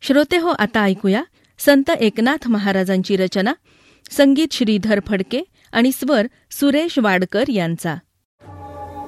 श्रोते हो, आता ऐकूया संत एकनाथ महाराजांची रचना, संगीत श्रीधर फडके आणि स्वर सुरेश वाडकर यांचा.